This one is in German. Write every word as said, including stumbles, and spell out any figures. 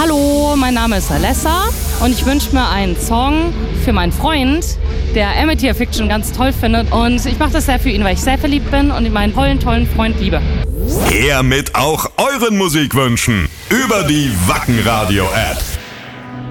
Hallo, mein Name ist Alessa und ich wünsche mir einen Song für meinen Freund, der Amityville Fiction ganz toll findet. Und ich mache das sehr für ihn, weil ich sehr verliebt bin und meinen tollen, tollen Freund liebe. Her mit auch euren Musikwünschen über die Wacken Radio App.